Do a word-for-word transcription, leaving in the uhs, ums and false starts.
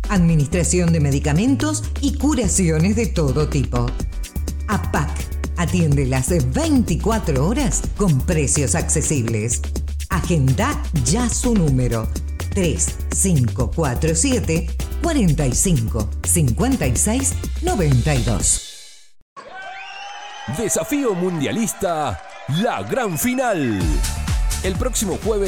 administración de medicamentos y curaciones de todo tipo. A P A C atiende las veinticuatro horas con precios accesibles. Agenda ya su número tres cinco cuatro siete, cuatro cinco, cinco seis, nueve dos. Desafío Mundialista, la gran final. El próximo jueves